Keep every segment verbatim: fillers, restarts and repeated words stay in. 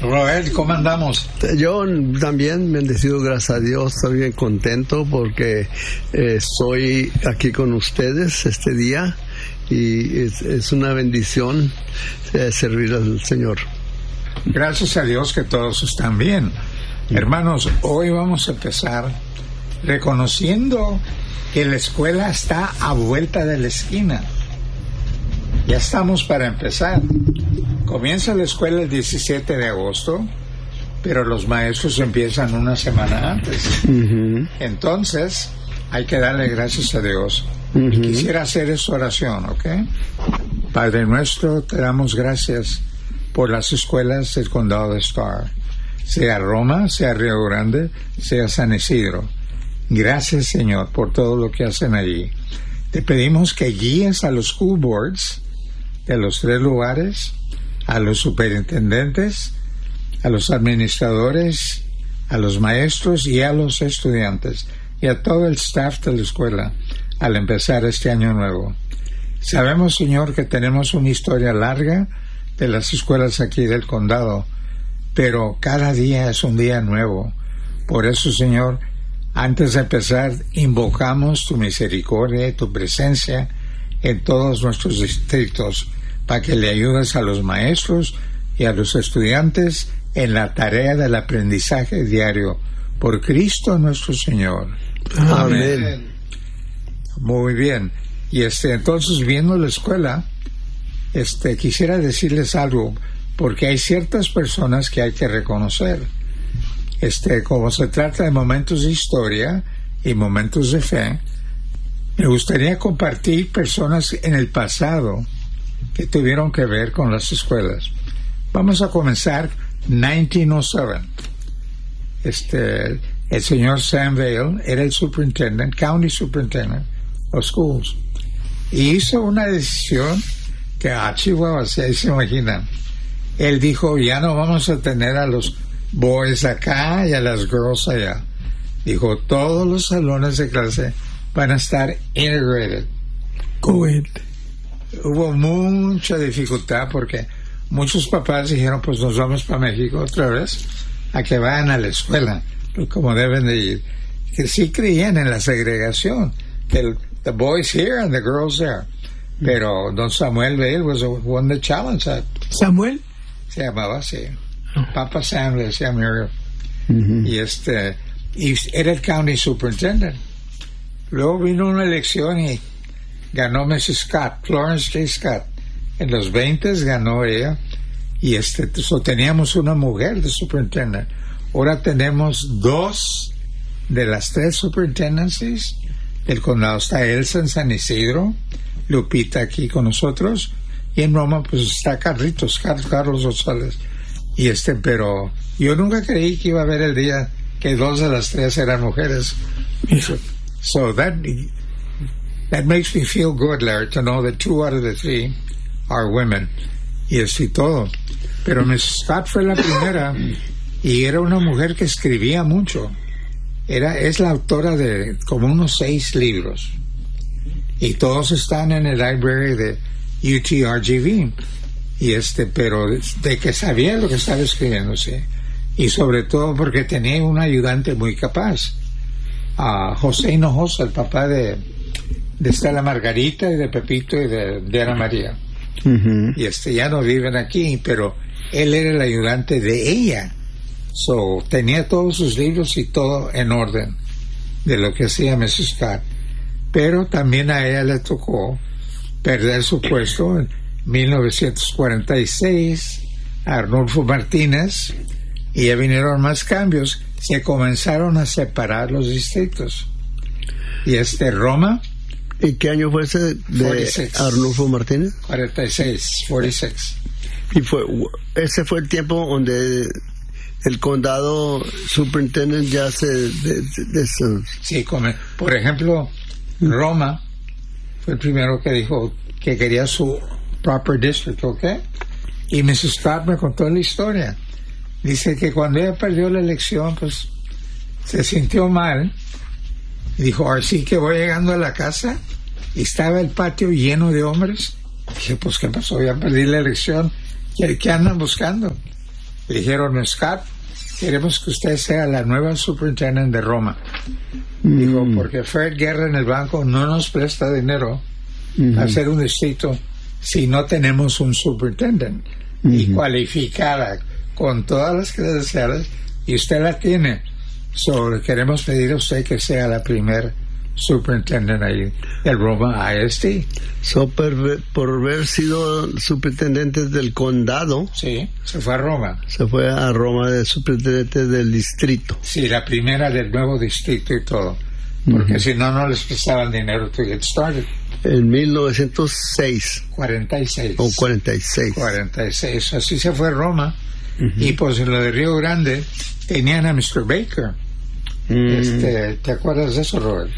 Roel, ¿cómo andamos? Yo también, bendecido, gracias a Dios, estoy bien contento porque eh, estoy aquí con ustedes este día y es, es una bendición eh, servir al Señor. Gracias a Dios que todos están bien. Hermanos, hoy vamos a empezar reconociendo que la escuela está a vuelta de la esquina. Ya estamos para empezar. Comienza la escuela el diecisiete de agosto, pero los maestros empiezan una semana antes. Uh-huh. Entonces, hay que darle gracias a Dios. Uh-huh. Y quisiera hacer esta oración, ¿ok? Padre nuestro, te damos gracias por las escuelas del condado de Starr, sea Roma, sea Río Grande, sea San Isidro. Gracias, Señor, por todo lo que hacen allí. Te pedimos que guíes a los school boards de los tres lugares, a los superintendentes, a los administradores, a los maestros y a los estudiantes y a todo el staff de la escuela al empezar este año nuevo. Sabemos, Señor, que tenemos una historia larga de las escuelas aquí del condado, pero cada día es un día nuevo. Por eso, Señor, antes de empezar, invocamos tu misericordia y tu presencia en todos nuestros distritos para que le ayudes a los maestros y a los estudiantes en la tarea del aprendizaje diario. Por Cristo nuestro Señor. Amén. Amén. Muy bien. Y este, entonces, viendo la escuela, este, quisiera decirles algo, porque hay ciertas personas que hay que reconocer. Este, como se trata de momentos de historia y momentos de fe, me gustaría compartir personas en el pasado que tuvieron que ver con las escuelas. Vamos a comenzar nineteen oh seven. Este, el señor Sam Vale era el superintendent, county superintendent of schools, y hizo una decisión que, ah, Chihuahua, se imaginan. Él dijo, ya no vamos a tener a los boys acá y a las girls allá. Dijo, todos los salones de clase van a estar integrated. Co-ed. Hubo mucha dificultad porque muchos papás dijeron, pues nos vamos para México otra vez a que vayan a la escuela, como deben de ir. Que sí creían en la segregación, que el, the boys here and the girls there. Pero don Samuel Vale was the one that challenged that. ¿Samuel? Se llamaba así. Papa Sam le decía a Muriel. Uh-huh. Y este, y era el county superintendent. Luego vino una elección y ganó missus Scott, Florence J. Scott. En los veinte ganó ella. Y este, so teníamos una mujer de superintendent. Ahora tenemos dos de las tres superintendencies del condado. Está Elsa en San Isidro, Lupita aquí con nosotros, y en Roma pues está Carlitos, Carlos González. Y este, pero yo nunca creí que iba a haber el día que dos de las tres eran mujeres. So, so that that makes me feel good, Larry, to know that two out of the three are women. Y así todo. Pero Miss Scott fue la primera y era una mujer que escribía mucho. Era, es la autora de como unos seis libros. Y todos están en el library de U T R G V. Y este, pero de que sabía lo que estaba escribiendo, sí. Y sobre todo porque tenía un ayudante muy capaz. A José Hinojosa, el papá de, de Estela Margarita y de Pepito y de, de Ana María. Uh-huh. Y este, ya no viven aquí, pero él era el ayudante de ella. So, tenía todos sus libros y todo en orden de lo que hacía missus Scott. Pero también a ella le tocó perder su puesto en mil novecientos cuarenta y seis, a Arnulfo Martínez, y ya vinieron más cambios. Se comenzaron a separar los distritos. Y este Roma. ¿Y qué año fue ese de cuarenta y seis. Arnulfo Martínez? cuarenta y seis, cuarenta y seis. Y fue, ese fue el tiempo donde el condado superintendent ya se... De, de, de, sí, come, por ejemplo, Roma fue el primero que dijo que quería su proper district, ¿ok? Y missus Scott me contó la historia. Dice que cuando ella perdió la elección, pues se sintió mal. Y dijo, así que voy llegando a la casa y estaba el patio lleno de hombres. Dije, pues, ¿qué pasó? Ya perdí la elección. ¿Qué, qué andan buscando? Le dijeron, Scott, queremos que usted sea la nueva superintendente de Roma. Mm. Dijo, porque Fred Guerra en el banco no nos presta dinero mm-hmm. para hacer un distrito si no tenemos un superintendente mm-hmm. y cualificada con todas las credenciales, y usted la tiene. So, queremos pedir a usted que sea la primer superintendente ahí del Roma I S D. So, por, por haber sido superintendente del condado, sí, se fue a Roma. Se fue a Roma de superintendente del distrito. Sí, la primera del nuevo distrito y todo. Porque uh-huh. si no, no les prestaban dinero to get started. En mil novecientos seis. cuarenta y seis. O cuarenta y seis. cuarenta y seis. Así se fue a Roma. Uh-huh. Y pues en lo de Río Grande tenían a mister Baker. Mm. Este, ¿te acuerdas de eso, Robert?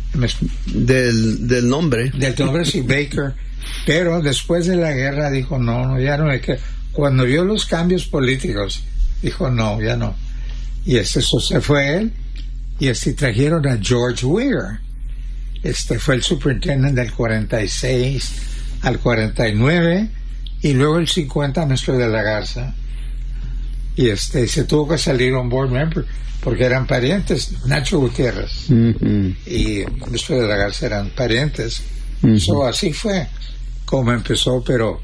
Del, del nombre. Del nombre, sí, Baker. Pero después de la guerra dijo, no, no, ya no hay que... Cuando vio los cambios políticos, dijo, no, ya no. Y este, eso se fue él. Y este, trajeron a George Weir. Este fue el superintendente del cuarenta y seis al cuarenta y nueve. Y luego el cincuenta, Mister de la Garza. Y este, se tuvo que salir un board member porque eran parientes. Nacho Gutiérrez mm-hmm. y Mister de la Garza eran parientes. Mm-hmm. So, así fue como empezó, pero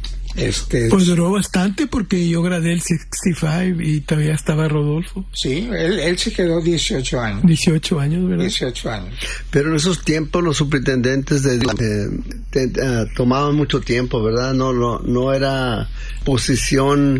este pues duró bastante, porque yo gradué el sesenta y cinco y todavía estaba Rodolfo. Sí, él, él se quedó dieciocho años. dieciocho años, ¿verdad? dieciocho años. Pero en esos tiempos los superintendentes de, eh, de, de, uh, tomaban mucho tiempo, ¿verdad? No, no, no era posición...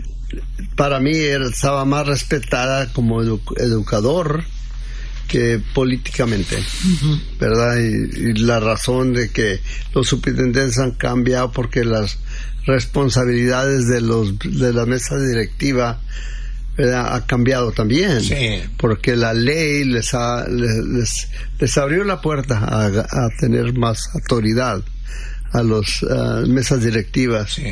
Para mí era, estaba más respetada como edu- educador que políticamente, uh-huh. ¿verdad? Y, y la razón de que los superintendentes han cambiado porque las responsabilidades de los de la mesa directiva, ¿verdad?, ha cambiado también, sí. porque la ley les, ha, les, les, les abrió la puerta a, a tener más autoridad a las uh, mesas directivas. Sí.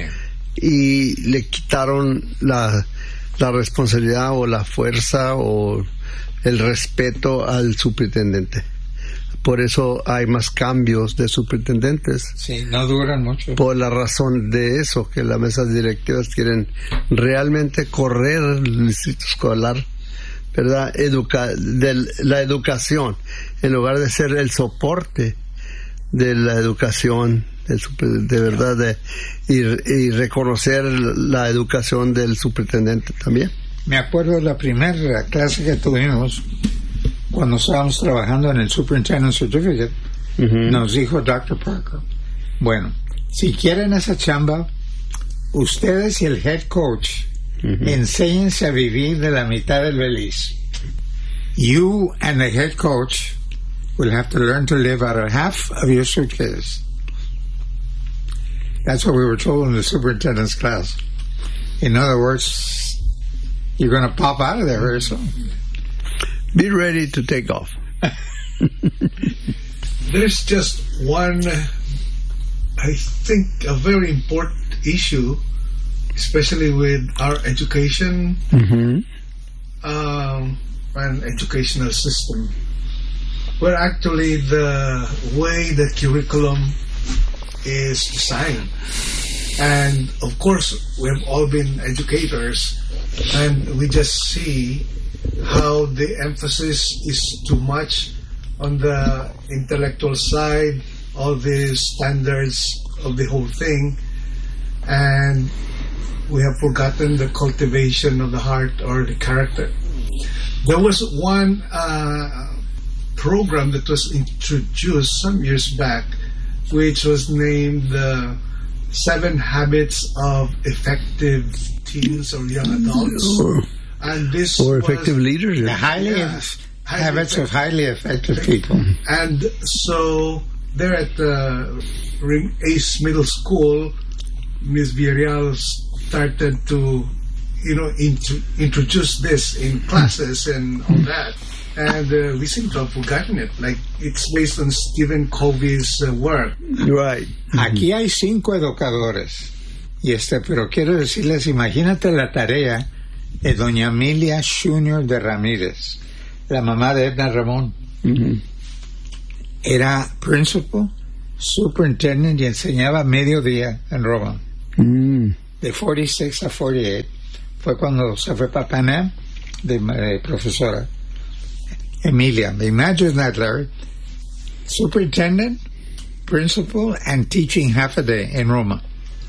Y le quitaron la, la responsabilidad o la fuerza o el respeto al superintendente. Por eso hay más cambios de superintendentes. Sí, no duran mucho. Por la razón de eso, que las mesas directivas quieren realmente correr el distrito escolar, ¿verdad? Educa, de la educación, en lugar de ser el soporte de la educación, del super, de verdad, de, y, y reconocer la educación del superintendente también. Me acuerdo de la primera clase que tuvimos cuando estábamos trabajando en el Superintendent Certificate. Uh-huh. Nos dijo doctor Parker, bueno, si quieren esa chamba, ustedes y el head coach uh-huh. enséñense a vivir de la mitad del beliz. You and the head coach will have to learn to live out of half of your suitcase. That's what we were told in the superintendent's class. In other words, you're going to pop out of there very soon. Be ready to take off. There's just one, I think, a very important issue, especially with our education mm-hmm. um, and educational system, where actually the way the curriculum is designed. And of course, we've all been educators, and we just see how the emphasis is too much on the intellectual side, all the standards of the whole thing, and we have forgotten the cultivation of the heart or the character. There was one uh, program that was introduced some years back, which was named the Seven Habits of Effective Teens or Young Adults. Or, and this or was, effective leaders. The highly yeah, eff- highly habits effective. of highly effective people. And so there at the Ring Ace Middle School, Miz Villarreal started to, you know, int- introduce this in classes and all that. And uh, we seem to have forgotten it. Like, it's based on Stephen Covey's uh, work. Right. Aquí hay cinco educadores. Y este, pero quiero decirles, imagínate la tarea de doña Emilia Junior de Ramírez, la mamá de Edna Ramón. Mm-hmm. Era principal, superintendent y enseñaba mediodía en Roma. Mm. De cuarenta y seis a cuarenta y ocho. fue cuando se fue para Pan Am de, de profesora. Emilia, imagine that, Larry. Superintendent, principal, and teaching half a day in Roma.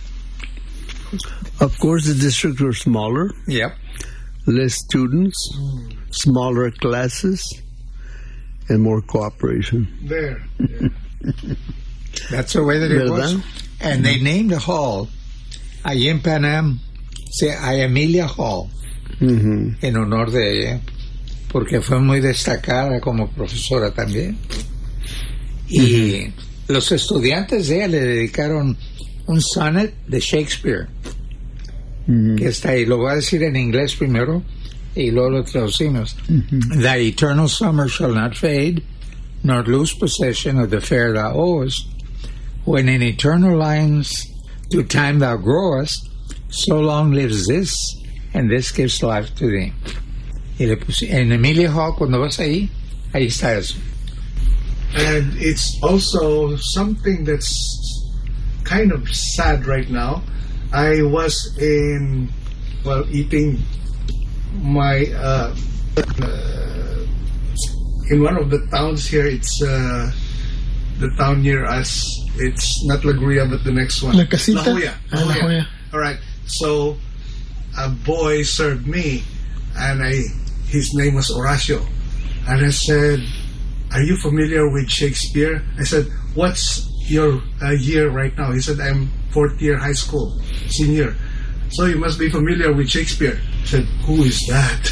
Of course, the districts were smaller. Yep. Less students, smaller classes, and more cooperation. There. Yeah. That's the way that it ¿verdad? was. And they named a hall, allí en Pan Am, a Emilia Hall, Mm-hmm. en honor de ella, porque fue muy destacada como profesora también. Y mm-hmm. los estudiantes de ella le dedicaron un sonnet de Shakespeare, mm-hmm. que está ahí. Lo voy a decir en inglés primero y luego lo traducimos. Mm-hmm. Thy eternal summer shall not fade, nor lose possession of the fair thou owest. When in eternal lines through time thou growest, so long lives this, and this gives life to thee. Y le puse, en Emilia Hall, cuando vas ahí, ahí está eso. And it's also something that's kind of sad right now. I was in, well, eating my, uh, uh, in one of the towns here. It's uh, the town near us. It's not La Gruya, but the next one. La Casita? La Joya. Ah, La Joya. All right. So a boy served me, and I his name was Horacio. And I said, "Are you familiar with Shakespeare?" I said, "What's your uh, year right now?" He said, "I'm fourth year high school, senior." "So you must be familiar with Shakespeare." I said, "Who is that?"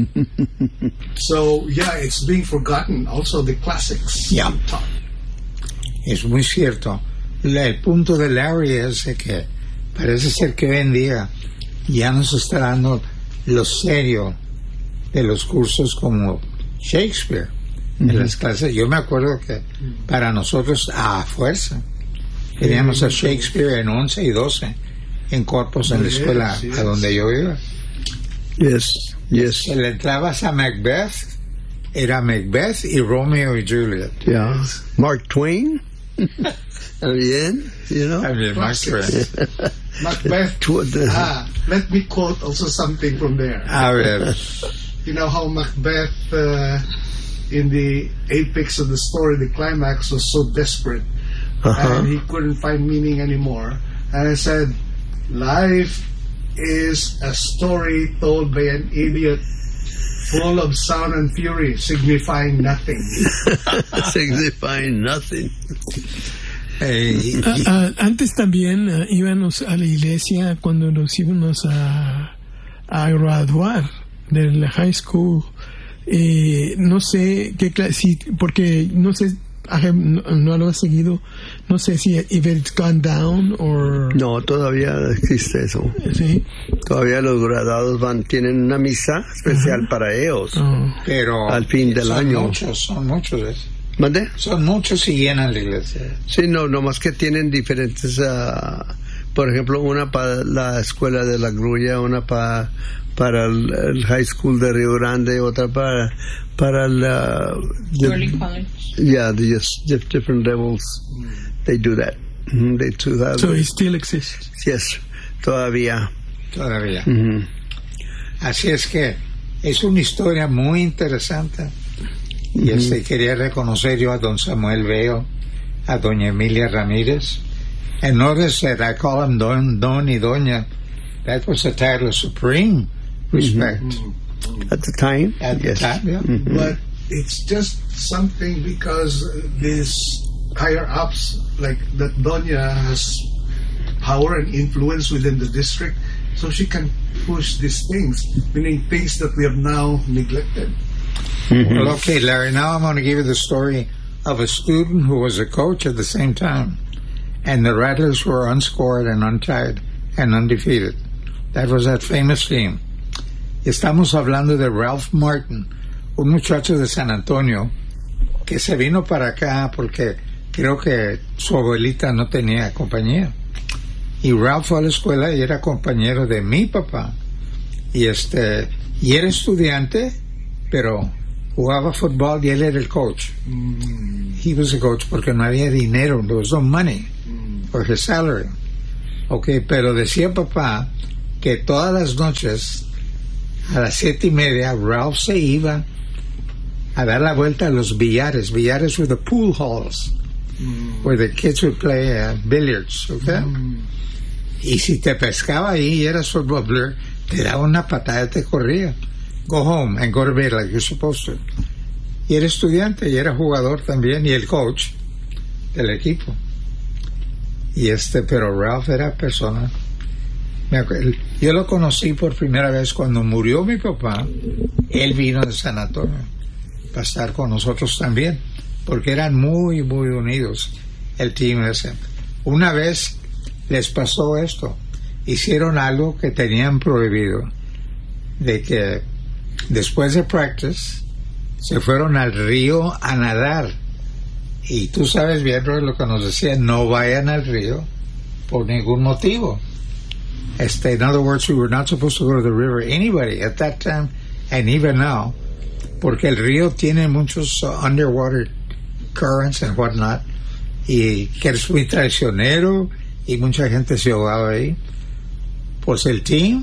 So yeah, it's being forgotten. Also the classics. Yeah. Es muy cierto. La, el punto de Larry es de que parece ser que hoy en día ya nos está dando lo serio de los cursos como Shakespeare en uh-huh. las clases. Yo me acuerdo que para nosotros a fuerza teníamos a Shakespeare en once y doce en corpus en la escuela yes, yes. a donde yo iba. Yes, yes. Si le entrabas a Macbeth, era Macbeth y Romeo y Juliet. Yeah. Mark Twain. Bien, you know. I mean, Mark Twain. Macbeth. Ah, let me quote also something from there. A ver. You know how Macbeth, uh, in the apex of the story, the climax, was so desperate, uh-huh. and he couldn't find meaning anymore. And I said, life is a story told by an idiot, full of sound and fury, signifying nothing. Signifying nothing. Hey. Uh, uh, antes también uh, íbamos a la iglesia cuando nos íbamos a, a graduar de la high school. Eh, no sé qué clase, porque no sé, no, no lo he seguido. No sé si if it's gone down or... No, todavía existe eso. Sí. Todavía los graduados van, tienen una misa especial uh-huh. para ellos. Oh. Pero al fin del son año. Muchos, son muchos. ¿Mande? Son muchos y llenan la iglesia. Sí, no, nomás que tienen diferentes, uh, por ejemplo, una para la escuela de La Gruya, una para para el, el high school de Río Grande, otra para para la Early college. Yeah, they just different levels. They do that. Mm-hmm. They do that. So it still exists. Yes, todavía. Todavía. Mm-hmm. Así es que es una historia muy interesante. Y mm-hmm. este quería reconocer yo a don Samuel Veo, a doña Emilia Ramírez. And notice that I call him Don, Don y Doña. That was a title of supreme respect. Mm-hmm. At the time? At yes. the time, yeah. Mm-hmm. But it's just something because these higher ups, like that Doña has power and influence within the district, so she can push these things, meaning things that we have now neglected. Mm-hmm. Well, okay, Larry, now I'm going to give you the story of a student who was a coach at the same time. And the Rattlers were unscored and untied and undefeated. That was that famous team. Estamos hablando de Ralph Martin, un muchacho de San Antonio que se vino para acá porque creo que su abuelita no tenía compañía. Y Ralph fue a la escuela y era compañero de mi papá. Y este y era estudiante, pero jugaba fútbol y él era el coach. Mm. He was the coach porque no había dinero, there was no money mm. for his salary. Okay, pero decía papá que todas las noches a las siete y media, Ralph se iba a dar la vuelta a los billares. Billares were the pool halls, mm. where the kids would play uh, billiards, okay? Mm. Y si te pescaba ahí y eras football player, te daba una patada y te corría. Go home and go to bed like you're supposed to. Y era estudiante y era jugador también y el coach del equipo. Y este, pero Ralph era persona. Me acuerdo, yo lo conocí por primera vez cuando murió mi papá. Él vino de San Antonio para estar con nosotros también, porque eran muy, muy unidos el team ese. Una vez les pasó esto, hicieron algo que tenían prohibido, de que después de practice se fueron al río a nadar. Y tú sabes bien lo que nos decían, no vayan al río por ningún motivo. Este, in other words, we were not supposed to go to the river, anybody at that time and even now, porque el río tiene muchos uh, underwater currents and whatnot, y que eres muy traicionero y mucha gente se ahogaba ahí. Pues el team,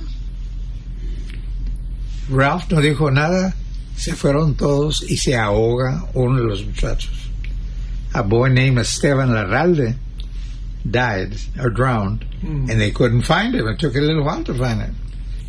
Ralph no dijo nada, se fueron todos y se ahoga uno de los muchachos. A boy named Esteban Larralde died or drowned, mm. and they couldn't find him. It took a little while to find him.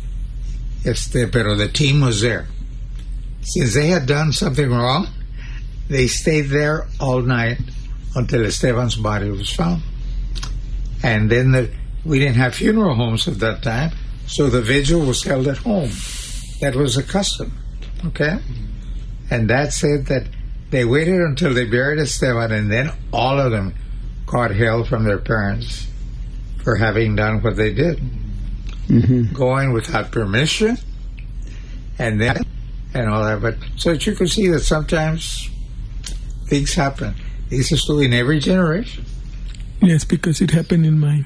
Este, pero the team was there. Since they had done something wrong, they stayed there all night until Esteban's body was found. And then the, we didn't have funeral homes at that time, so the vigil was held at home. That was a custom, okay? And that said that they waited until they buried Esteban, and then all of them caught hell from their parents for having done what they did. Mm-hmm. Going without permission, and then, and all that. But so that you can see that sometimes things happen. This is true in every generation. Yes, because it happened in mine.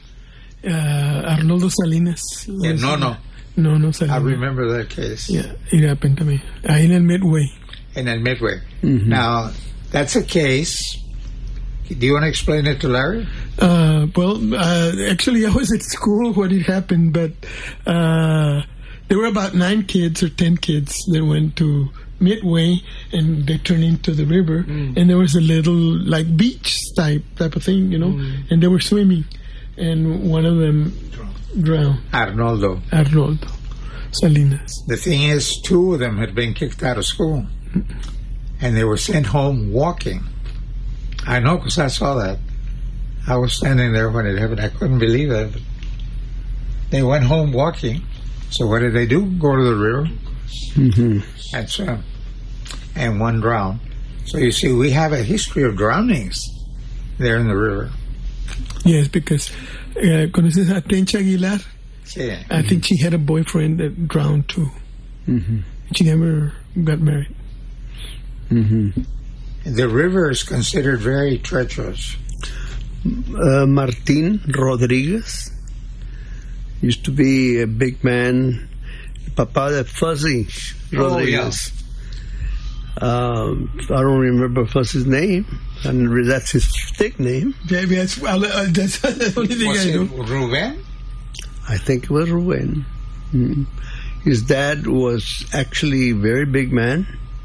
Uh, Arnoldo Salinas. Yeah, no, no. No, no Salinas. I remember that case. Yeah, it happened to me. Ahí en el Midway. In el Midway. Mm-hmm. Now, that's a case. Do you want to explain it to Larry? Uh, well, uh, actually, I was at school when it happened, but uh, there were about nine kids or ten kids that went to Midway, and they turned into the river, mm. and there was a little, like, beach type type of thing, you know, mm. and they were swimming, and one of them drowned. Arnoldo. Arnoldo Salinas. The thing is, two of them had been kicked out of school, and they were sent home walking. I know, because I saw that. I was standing there when it happened. I couldn't believe it. But they went home walking. So what did they do? Go to the river mm-hmm. and swim. And one drowned. So you see, we have a history of drownings there in the river. Yes, because uh, ¿conoces a Tencha Aguilar? Sí. I think she had a boyfriend that drowned too. Mm-hmm. She never got married. Mm-hmm. The river is considered very treacherous. Uh, Martin Rodriguez used to be a big man, Papa de Fuzzy Rodriguez. Oh, yeah. um, I don't remember Fuzzy's name, and that's his thick name. Yeah, that's, well, uh, that's the only thing was I know. Ruben? I think it was Ruben. Mm-hmm. His dad was actually a very big man.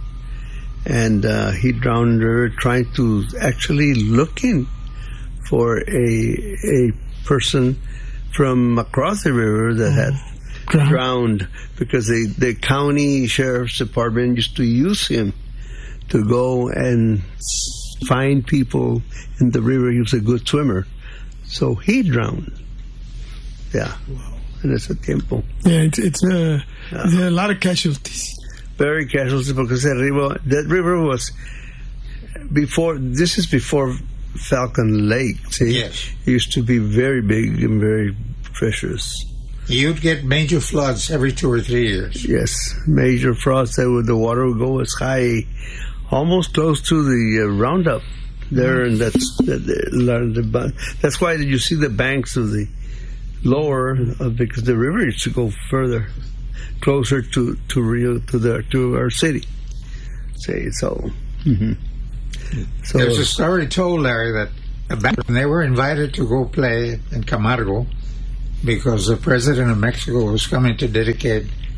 And uh, he drowned her trying to actually looking for a a person from across the river that had drowned, drowned because the, the county sheriff's department used to use him to go and find people in the river. He was a good swimmer. So he drowned. Yeah. Wow. En ese tiempo. Yeah, it's, it's, a, yeah. it's a lot of casualties. Very casualty because that river, that river was before. This is before Falcon Lake. See? Yes, it used to be very big and very treacherous. You'd get major floods every two or three years. Yes, major floods. That would the water would go as high, almost close to the uh, Roundup there, mm-hmm. and that's that, the, that's why you see the banks of the lower uh, because the river used to go further. Closer to to Rio to the to our city, say so. Mm-hmm. So there's a story told, Larry, that back when they were invited to go play in Camargo because the president of Mexico was coming to dedicate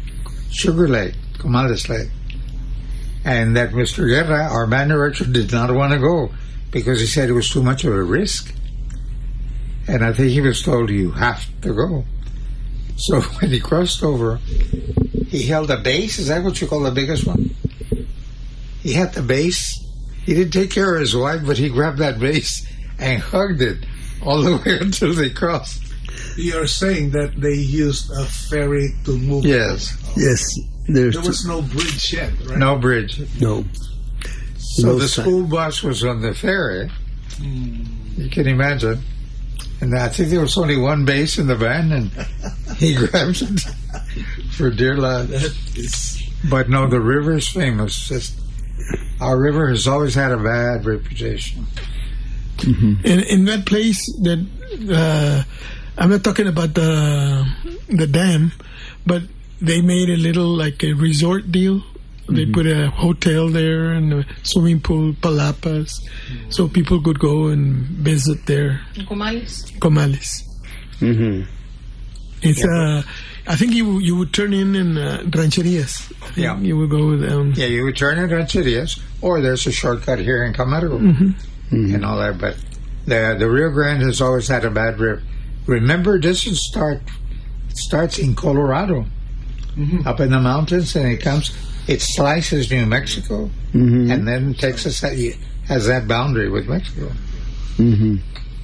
Sugar Lake, Comales Lake. And that Mister Guerra, our band director, did not want to go because he said it was too much of a risk. And I think he was told, you have to go. So when he crossed over, he held a base. Is that what you call the biggest one? He had the base. He didn't take care of his wife, but he grabbed that base and hugged it all the way until they crossed. You're saying that they used a ferry to move? Yes. Oh. Yes. There's there was no bridge yet, right? No bridge. No. So no the sign. school bus was on the ferry. Mm. You can imagine. And I think there was only one bass in the band, and he grabbed it for dear life. But no, the river is famous. It's, our river has always had a bad reputation. Mm-hmm. In, in that place, that uh, I'm not talking about the the dam, but they made a little like a resort deal. They mm-hmm. put a hotel there and a swimming pool, palapas, mm-hmm. so people could go and visit there. Comales. Comales. Mm-hmm. It's yeah, uh, I think you you would turn in in uh, Rancherias. Yeah, you would go. Um, yeah, you would turn in Rancherias, or there's a shortcut here in Camargo mm-hmm. mm-hmm. and all that. But the the Rio Grande has always had a bad rep. Remember, this is start it starts in Colorado, mm-hmm. up in the mountains, and it comes. It slices New Mexico, mm-hmm. and then Texas has that boundary with Mexico. Mm-hmm.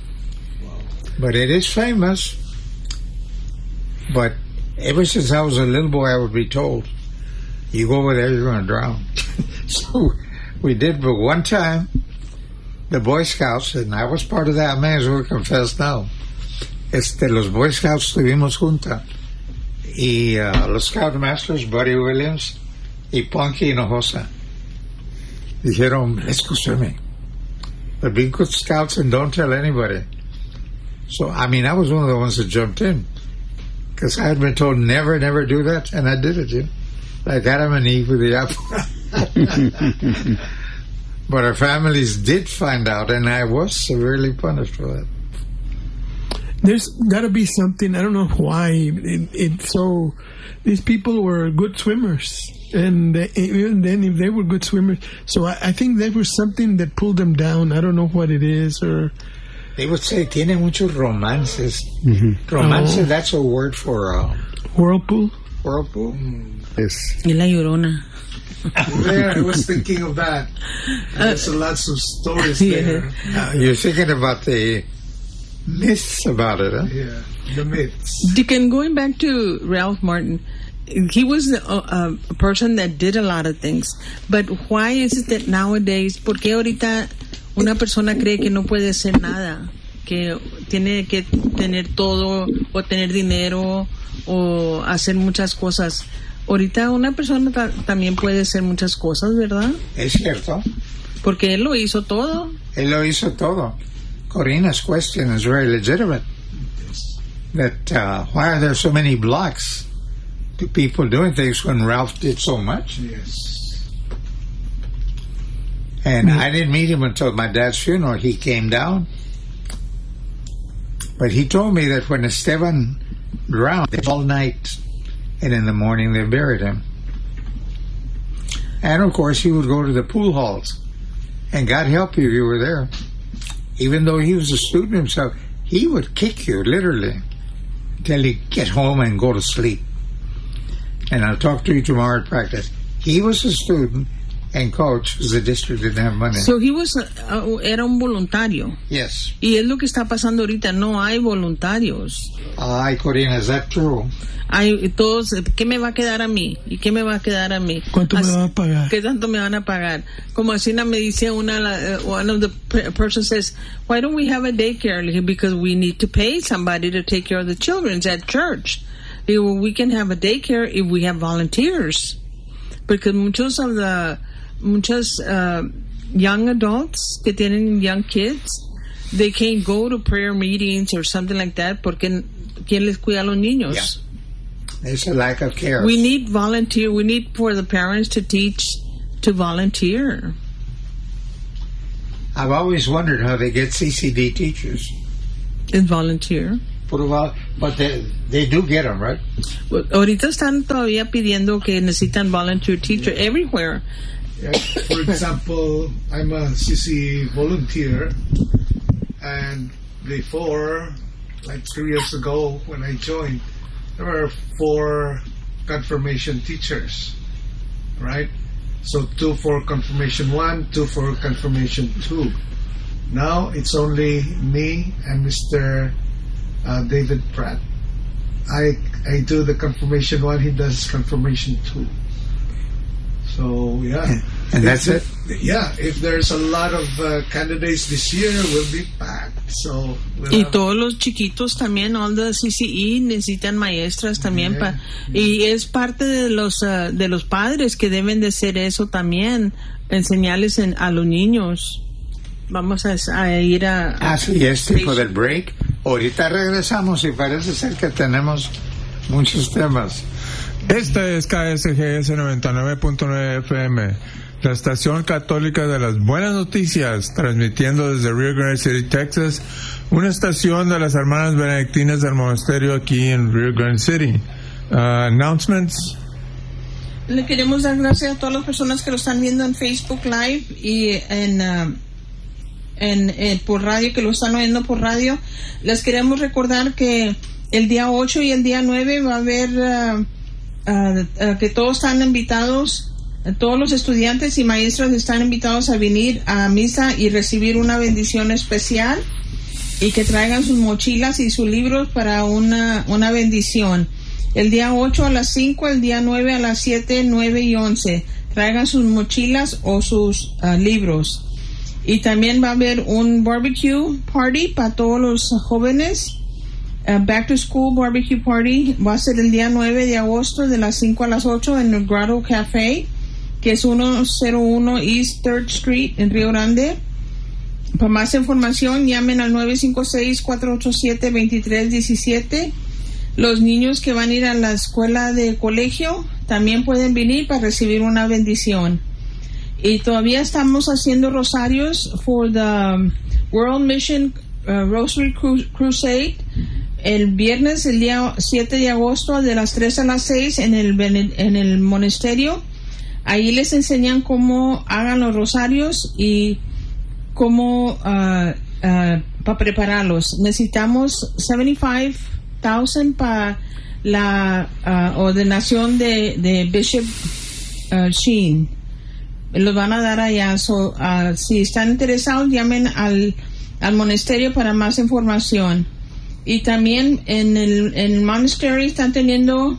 But it is famous. But ever since I was a little boy, I would be told, you go over there, you're going to drown. So we did, but one time, the Boy Scouts, and I was part of that, I may as well confess now, este, los Boy Scouts tuvimos junta. Y uh, los Scoutmasters, Buddy Williams, y Punky Hinojosa, dijeron, let's go swimming. But be good scouts and don't tell anybody. So, I mean, I was one of the ones that jumped in. Because I had been told, never, never do that. And I did it, you know. Like Adam and Eve with the apple. But our families did find out, and I was severely punished for that. There's got to be something, I don't know why, it, it's so... These people were good swimmers. And they, even then, if they were good swimmers, so I, I think there was something that pulled them down. I don't know what it is, or they would say tiene muchos romances. Mm-hmm. Romance, oh. That's a word for uh, whirlpool. Whirlpool. Mm. Yes. Y La Llorona. Yeah, I was thinking of that. There's uh, lots of stories yeah. there. Uh, you're thinking about the myths about it, huh? Yeah, the myths. Deacon, going back to Ralph Martin. He was a, a, a person that did a lot of things, but why is it that nowadays, por qué ahorita una persona cree que no puede hacer nada, que tiene que tener todo o tener dinero o hacer muchas cosas? Ahorita una persona ta, también puede hacer muchas cosas, ¿verdad? Es cierto. Porque él lo hizo todo. Él lo hizo todo. Corina's question is very legitimate. That uh, why are there so many blocks to people doing things when Ralph did so much? Yes. And mm-hmm. I didn't meet him until my dad's funeral. He came down. But he told me that when Esteban drowned, all night, and in the morning they buried him. And of course he would go to the pool halls. And God help you if you were there. Even though he was a student himself, he would kick you, literally, until you get home and go to sleep. And I'll talk to you tomorrow at practice. He was a student and coach because the district didn't have money. So he was, uh, era un voluntario. Yes. Y es lo que está pasando ahorita, no hay voluntarios. Ay, Corina, is that true? Hay todos, ¿qué me va a quedar a mí? ¿Y qué me va a quedar a mí? ¿Cuánto así, me van a pagar? ¿Qué tanto me van a pagar? Como así me dice una, uh, one of the p- person says, why don't we have a daycare? Because we need to pay somebody to take care of the children at church. Digo, we can have a daycare if we have volunteers. Because muchos of the, muchos uh, young adults que tienen young kids, they can't go to prayer meetings or something like that porque ¿quién les cuida a los niños? Yeah. There's a lack of care. We need volunteer. We need for the parents to teach to volunteer. I've always wondered how they get C C D teachers. And volunteer. Puro vol- But they, they do get them, right? Ahorita están todavía pidiendo que necesitan volunteer teacher everywhere. Yeah, for example, I'm a C C volunteer, and before, like three years ago when I joined, there were four confirmation teachers, right? So two for confirmation one, two for confirmation two. Now it's only me and Mister Uh, David Pratt. I I do the confirmation one, he does confirmation two. So yeah, and that's it. Yeah, if there's a lot of uh, candidates this year, we'll be packed. So we'll y have... todos los chiquitos también, all the C C E necesitan maestras también, yeah. pa, y es parte de los uh, de los padres que deben de hacer eso también, enseñarles en, a los niños. Vamos a, a ir a... Así es, tiempo del break. Ahorita regresamos y parece ser que tenemos muchos temas. Esta es K S G S noventa y nueve punto nueve F M, la estación católica de las buenas noticias, transmitiendo desde Rio Grande City, Texas, una estación de las hermanas benedictinas del monasterio aquí en Rio Grande City. Uh, announcements. Le queremos dar gracias a todas las personas que lo están viendo en Facebook Live y en... Uh, En, en por radio, que lo están oyendo por radio. Les queremos recordar que el día ocho y el día nueve va a haber uh, uh, uh, que todos están invitados, uh, todos los estudiantes y maestros están invitados a venir a misa y recibir una bendición especial, y que traigan sus mochilas y sus libros para una, una bendición. El día ocho a las cinco, el día nueve a las siete, nueve y once. Traigan sus mochilas o sus uh, libros. Y también va a haber un barbecue party para todos los jóvenes. Uh, back to school barbecue party va a ser el día nueve de agosto de las cinco a las ocho en el Grotto Café, que es ciento uno East third Street en Rio Grande. Para más información llamen al nueve cinco seis, cuatro ocho siete, dos tres uno siete. Los niños que van a ir a la escuela de colegio también pueden venir para recibir una bendición. Y todavía estamos haciendo rosarios for the World Mission uh, Rosary Cru- Crusade. El viernes, el día siete de agosto, de las tres a las seis en el, en el monasterio. Ahí les enseñan cómo hagan los rosarios y cómo uh, uh, para prepararlos. Necesitamos setenta y cinco mil para la uh, ordenación de, de Bishop uh, Sheen. Los van a dar allá. So, uh, si están interesados, llamen al, al monasterio para más información. Y también en el, en el monasterio están teniendo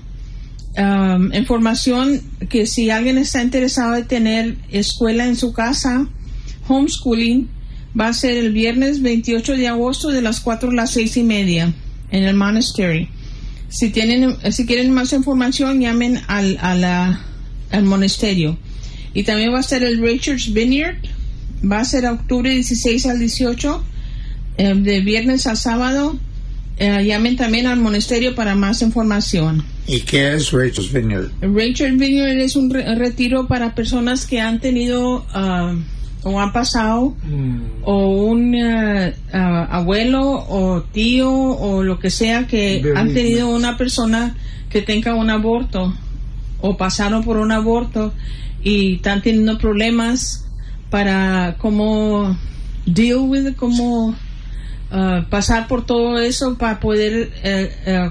um, información que si alguien está interesado en tener escuela en su casa, homeschooling, va a ser el viernes veintiocho de agosto de las cuatro a las seis y media en el monasterio. Si tienen, si quieren más información, llamen al, a la, al monasterio. Y también va a ser el Richards Vineyard, va a ser octubre dieciséis al dieciocho, eh, de viernes a sábado. Eh, llamen también al monasterio para más información. ¿Y qué es Richards Vineyard? Richards Vineyard es un re- retiro para personas que han tenido uh, o han pasado mm. o un uh, uh, abuelo o tío o lo que sea que Very han tenido nice. Una persona que tenga un aborto o pasaron por un aborto y están teniendo problemas para cómo deal with it, cómo uh, pasar por todo eso para poder uh, uh,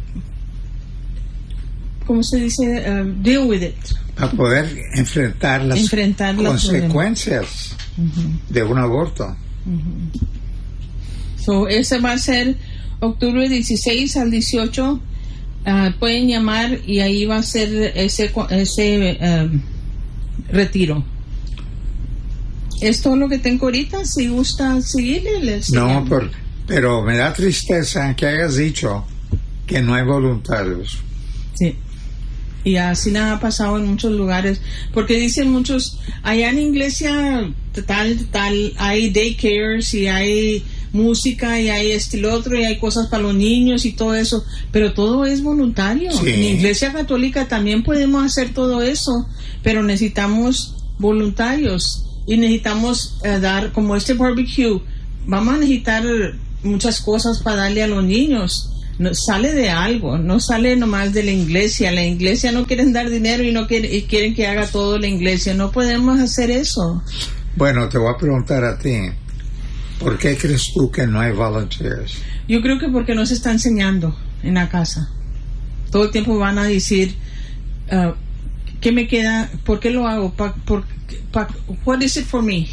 ¿cómo se dice? Uh, deal with it. Para poder enfrentar las enfrentar consecuencias uh-huh. de un aborto. Uh-huh. So, ese va a ser octubre dieciséis al dieciocho. Uh, pueden llamar y ahí va a ser ese ese uh, retiro. Es todo lo que tengo ahorita. Si gusta seguirle, les no, por, pero me da tristeza que hayas dicho que no hay voluntarios. Sí. Y así nada ha pasado en muchos lugares, porque dicen muchos, allá en iglesia tal, tal, hay daycares y hay música y hay estilo otro y hay cosas para los niños y todo eso, pero todo es voluntario. Sí. En la iglesia católica también podemos hacer todo eso, pero necesitamos voluntarios y necesitamos uh, dar, como este barbecue, vamos a necesitar muchas cosas para darle a los niños. no, sale de algo, no sale nomás de la iglesia. La iglesia no quieren dar dinero y no quiere, y quieren que haga todo la iglesia. No podemos hacer eso. Bueno, te voy a preguntar a ti, ¿por qué crees tú que no hay volunteers? Yo creo que porque no se está enseñando en la casa. Todo el tiempo van a decir, uh, ¿qué me queda? ¿Por qué lo hago? Pa, por, pa, what is it for me?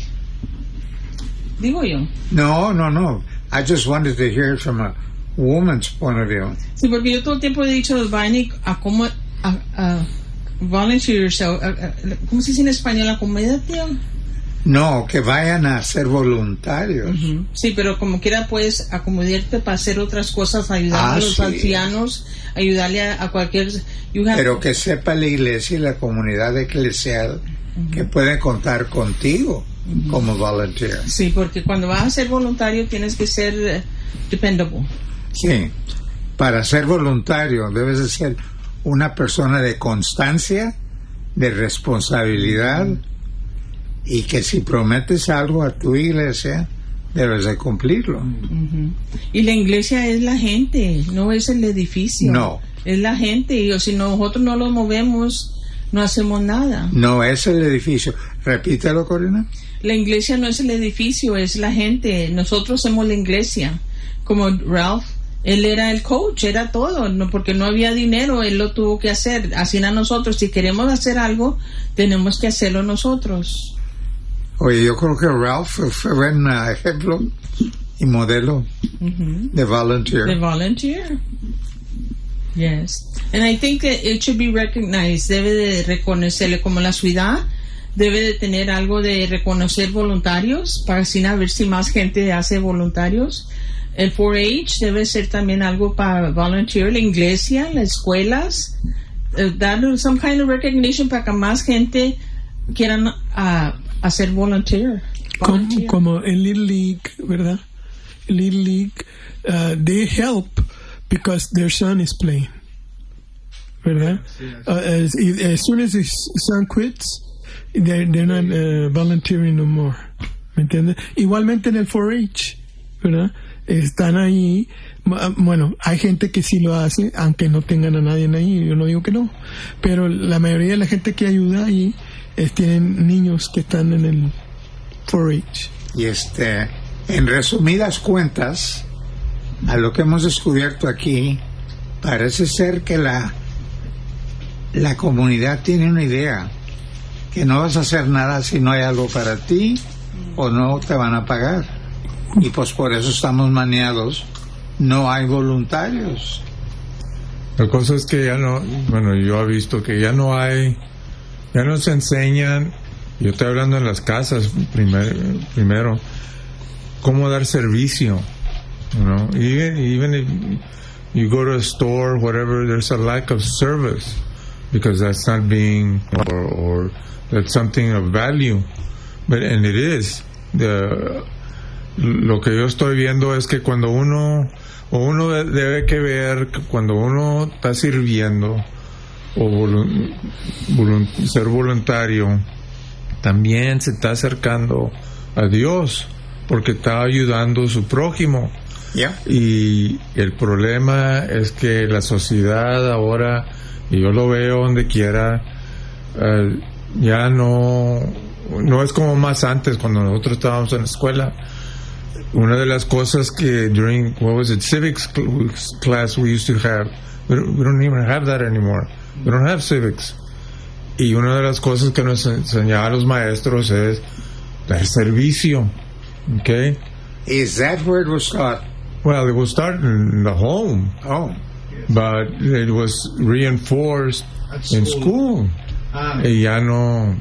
Digo yo. No, no, no. I just wanted to hear it from a woman's point of view. Sí, porque yo todo el tiempo he dicho, vayan a como a, a volunteer yourself. A, a, ¿Cómo se dice en español? ¿Acomodación? No, que vayan a ser voluntarios. Uh-huh. Sí, pero como quiera puedes acomodarte para hacer otras cosas, ayudar ah, a los sí. ancianos, ayudarle a, a cualquier... Pero que sepa la iglesia y la comunidad eclesial uh-huh. que pueden contar contigo uh-huh. como volunteer. Sí, porque cuando vas a ser voluntario tienes que ser uh, dependable. Sí, para ser voluntario debes de ser una persona de constancia, de responsabilidad, y que si prometes algo a tu iglesia debes de cumplirlo. Uh-huh. Y la iglesia es la gente, no es el edificio. No. Es la gente, y si nosotros no lo movemos, no hacemos nada. No es el edificio. Repítelo, Corina. La iglesia no es el edificio, es la gente. Nosotros somos la iglesia. Como Ralph, él era el coach, era todo, no, porque no había dinero, él lo tuvo que hacer. Así a nosotros, si queremos hacer algo, tenemos que hacerlo nosotros. Oye, yo creo que Ralph fue un ejemplo y modelo uh-huh. de volunteer. De volunteer. Yes. And I think that it should be recognized. Debe de reconocerle, como la ciudad debe de tener algo de reconocer voluntarios para así a ver si más gente hace voluntarios. El four H debe ser también algo para volunteer. La iglesia, las escuelas, uh, dar some kind of recognition para que más gente quieran uh, hacer volunteer. Como, como en Little League, ¿verdad? Little League, uh, they help because their son is playing, ¿verdad? Uh, as, as soon as his son quits, they're, they're not uh, volunteering no more, ¿me entiendes? Igualmente en el four H, ¿verdad? Están ahí, bueno, hay gente que sí lo hace, aunque no tengan a nadie ahí, yo no digo que no, pero la mayoría de la gente que ayuda ahí es, tienen niños que están en el four H. Y este, en resumidas cuentas, a lo que hemos descubierto aquí, parece ser que la la comunidad tiene una idea, que no vas a hacer nada si no hay algo para ti o no te van a pagar, y pues por eso estamos maniados, no hay voluntarios. La cosa es que ya no, bueno, yo he visto que ya no hay, ya no se enseñan, yo estoy hablando en las casas primer, primero, cómo dar servicio. You know, even even if you go to a store, whatever, there's a lack of service because that's not being, or, or that's something of value, but and it is. The lo que yo estoy viendo es que cuando uno o uno debe que ver que cuando uno está sirviendo o volun, volun, ser voluntario, también se está acercando a Dios porque está ayudando a su prójimo. Yeah. Y el problema es que la sociedad ahora, y yo lo veo donde quiera, uh, ya no no es como más antes cuando nosotros estábamos en la escuela. Una de las cosas que during what was it civics class we used to have, we don't, we don't even have that anymore. We don't have civics. Y una de las cosas que nos enseñaban los maestros es dar servicio. Okay? Is that where it was taught? Well, it was started in the home. Oh. Yes. But it was reinforced in school. Ah. Y ya no...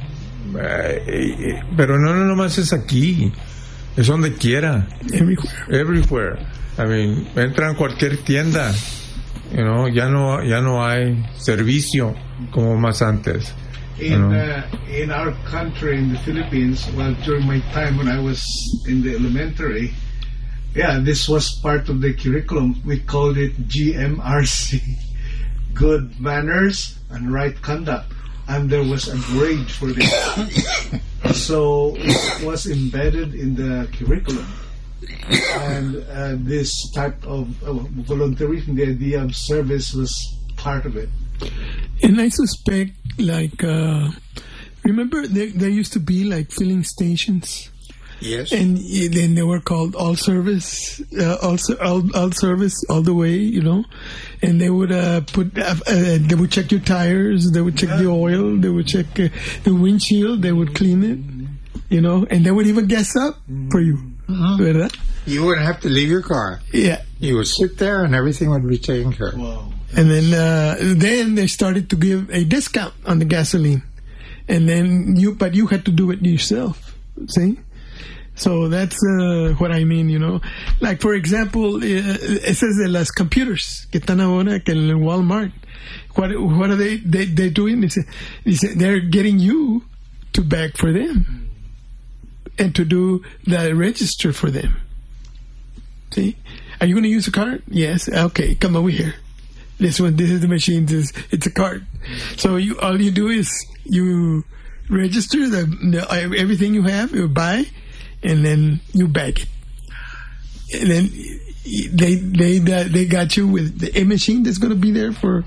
Eh, pero no, no, nomás es aquí. Es donde quiera. Everywhere. Everywhere. I mean, entra en cualquier tienda. You know, ya no, ya no hay servicio como más antes. In, you know? uh, in our country, in the Philippines, well, during my time when I was in the elementary, yeah, this was part of the curriculum. We called it G M R C, Good Manners and Right Conduct. And there was a grade for this. So it was embedded in the curriculum. and uh, this type of uh, volunteerism, the idea of service was part of it. And I suspect, like, uh, remember there, there used to be like filling stations. Yes. And then they were called all service, uh, all, all all service all the way, you know. And they would uh, put, uh, uh, they would check your tires, they would check yeah. the oil, they would check uh, the windshield, they would clean it, you know, and they would even gas up for you. Uh-huh. You wouldn't have to leave your car. Yeah. You would sit there and everything would be taken care of. Wow. And then uh, then they started to give a discount on the gasoline, and then you but you had to do it yourself. See. So that's uh, what I mean, you know. Like, for example, uh, it says de las computers que están ahora que en Walmart. What what are they they they doing? They say, they say they're getting you to beg for them and to do the register for them. See, are you going to use a card? Yes. Okay, come over here. This one, this is the machine. This it's a card. So you all you do is you register the, the everything you have, you buy. And then you bag it, and then they they they got you with the a machine that's going to be there for.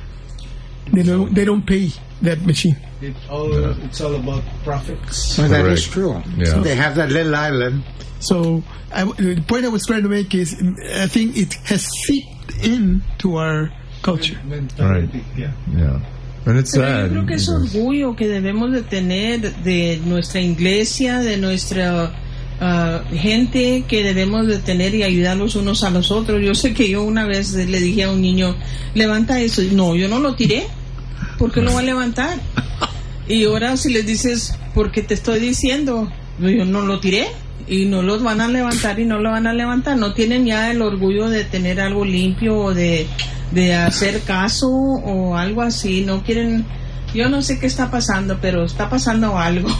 They don't they don't pay that machine. It all it's all about profits. Well, that is true. Yeah. So they have that little island. So I, the point I was trying to make is, I think it has seeped into our culture. Mentality, Right. Yeah. Yeah. And it's Pero sad. yo creo que es orgullo que debemos de tener de nuestra iglesia, de nuestra uh, gente, que debemos de tener y ayudarlos unos a los otros. Yo sé que yo una vez le dije a un niño, levanta eso. No, yo no lo tiré. ¿Por qué lo voy a levantar? Y ahora si les dices, porque te estoy diciendo, yo no lo tiré. Y no los van a levantar y no lo van a levantar. No tienen ya el orgullo de tener algo limpio o de, de hacer caso o algo así. No quieren. Yo no sé qué está pasando, pero está pasando algo.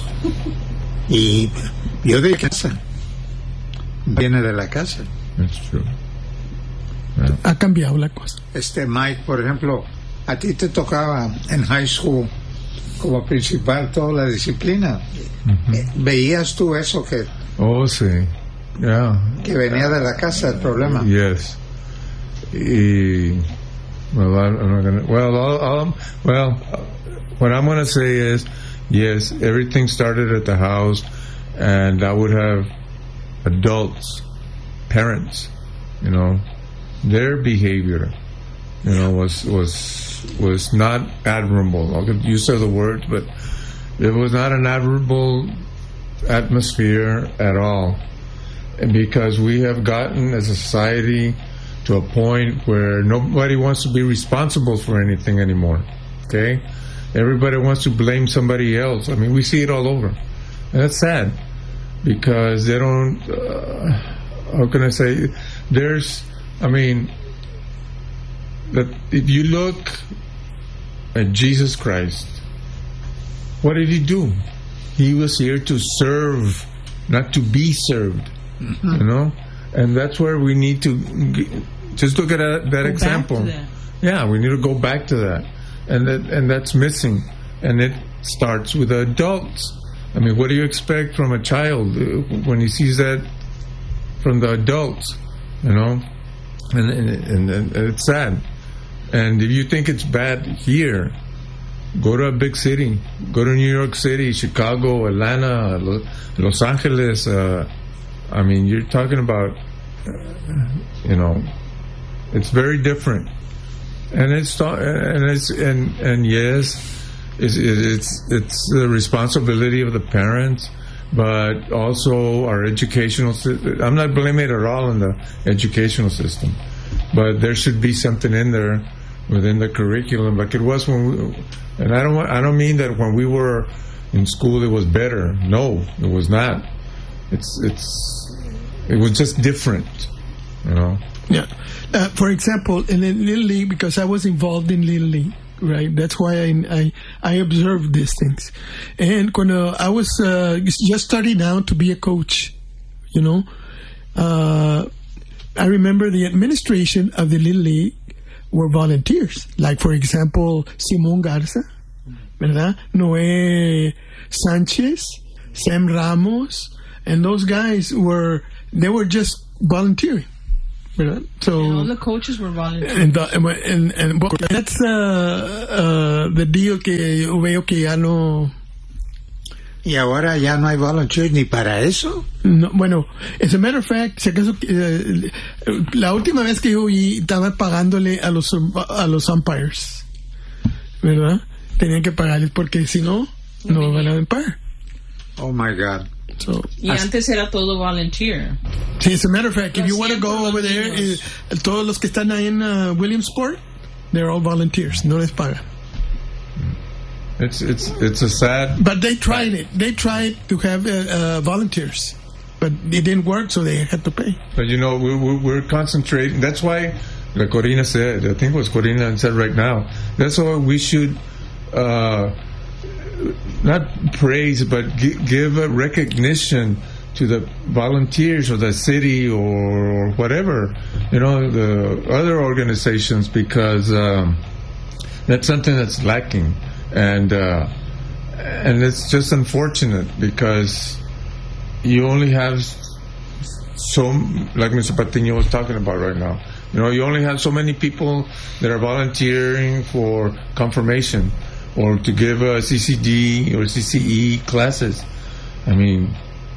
Y yo de casa. Viene de la casa. That's true. Yeah. Ha cambiado la cosa. Este Mike, por ejemplo, a ti te tocaba en high school como principal toda la disciplina. Mm-hmm. ¿Veías tú eso que Oh, sí. Yeah. que venía de la casa el problema? Yes. Y, well, I'm not gonna, well, I'll, I'll, well, what I'm going to say is, yes, everything started at the house, and I would have adults, parents, you know, their behavior, you know, was was was not admirable. I'll get used to the word, but it was not an admirable atmosphere at all, and because we have gotten as a society to a point where nobody wants to be responsible for anything anymore. Okay, everybody wants to blame somebody else. I mean, we see it all over, and that's sad because they don't. Uh, how can I say? There's, I mean, that if you look at Jesus Christ, what did he do? He was here to serve, not to be served. Mm-hmm. You know, and that's where we need to g- just look at that, that example. That. Yeah, we need to go back to that, and that and that's missing. And it starts with the adults. I mean, what do you expect from a child when he sees that from the adults? You know, and and, and, and it's sad. And if you think it's bad here, go to a big city. Go to New York City, Chicago, Atlanta, Los Angeles. Uh, I mean, you're talking about, uh, you know, it's very different. And it's and it's and and yes, it's it's it's the responsibility of the parents, but also our educational system. I'm not blaming it at all on the educational system, but there should be something in there within the curriculum, like it was when we, and I don't want, I don't mean that when we were in school it was better. No, it was not. It's it's it was just different, you know. Yeah. Uh, for example, in Little League, because I was involved in Little League, right? That's why I I, I observed these things. And when uh, I was uh, just starting out to be a coach, you know, uh, I remember the administration of the Little League were volunteers. Like, for example, Simón Garza, ¿verdad? Noé Sánchez, Sam Ramos, and those guys were they were just volunteering. ¿Verdad? So, and all the coaches were volunteering. And, the, and, and, and that's uh, uh, the deal que yo veo que ya no. Y ahora ya no hay volunteers ni para eso. No, bueno, as a matter of fact, si acaso, uh, la última vez que yo vi estaba pagándole a los a los umpires, ¿verdad? Tenían que pagarles porque si no, no no van a pagar. Oh my God. So, y antes era todo volunteer. Sí, as a matter of fact, if you want to go over there, eh, todos los que están ahí en uh, Williamsport, they're all volunteers, no les pagan. It's it's it's a sad. But they tried it. They tried to have uh, uh, volunteers, but it didn't work, so they had to pay. But you know, we're we're, we're concentrating. That's why, like Corina said, I think it was Corina said right now. That's why we should. Uh, not praise, but g- give a recognition to the volunteers or the city or, or whatever, you know, the other organizations, because um, that's something that's lacking, and uh, and it's just unfortunate because you only have so, like Mister Patiño was talking about right now, you know, you only have so many people that are volunteering for confirmation or to give a C C D or C C E classes. I mean,